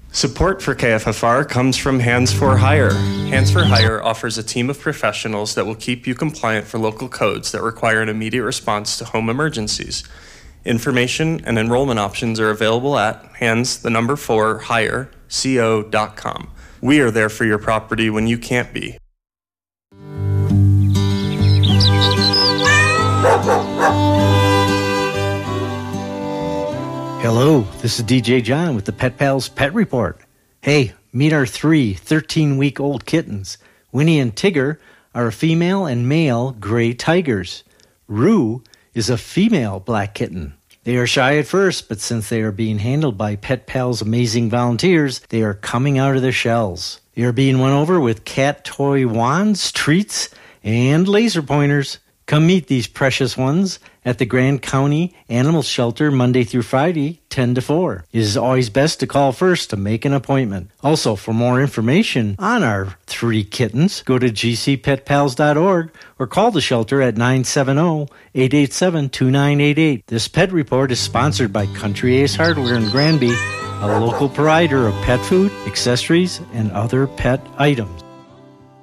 Support for KFFR comes from Hands for Hire. Hands for Hire offers a team of professionals that will keep you compliant for local codes that require an immediate response to home emergencies. Information and enrollment options are available at hands4hire.co.com. We are there for your property when you can't be. Hello, this is DJ John with the Pet Pals Pet Report. Hey, meet our 3 13-week-old kittens. Winnie and Tigger are a female and male gray tigers. Rue is a female black kitten. They are shy at first, but since they are being handled by Pet Pals' amazing volunteers, they are coming out of their shells. They are being won over with cat toy wands, treats, and laser pointers. Come meet these precious ones at the Grand County Animal Shelter Monday through Friday, 10 to 4. It is always best to call first to make an appointment. Also, for more information on our 3 kittens, go to gcpetpals.org or call the shelter at 970-887-2988. This pet report is sponsored by Country Ace Hardware in Granby, a local provider of pet food, accessories, and other pet items.